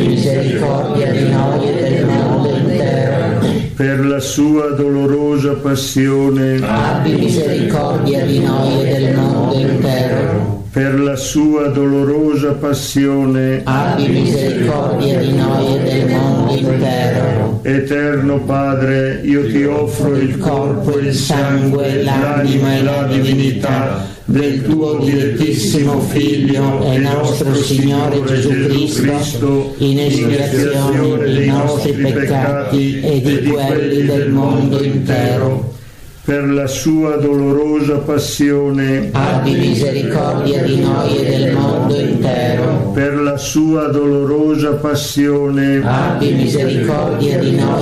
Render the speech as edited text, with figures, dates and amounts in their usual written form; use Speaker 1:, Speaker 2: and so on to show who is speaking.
Speaker 1: abbi misericordia di noi e del mondo intero.
Speaker 2: Per la sua dolorosa passione,
Speaker 1: Abbi misericordia di noi e del mondo intero.
Speaker 2: per la sua dolorosa passione,
Speaker 1: Abbi misericordia di noi e del mondo intero.
Speaker 2: Eterno Padre, io ti offro il corpo e il sangue, l'anima e la divinità del tuo dilettissimo Figlio e nostro Signore Gesù Cristo, in espiazione dei nostri peccati e di quelli del mondo intero. Per la sua dolorosa passione,
Speaker 1: Abbi misericordia di noi e del mondo intero.
Speaker 2: per la sua dolorosa passione,
Speaker 1: Abbi misericordia di noi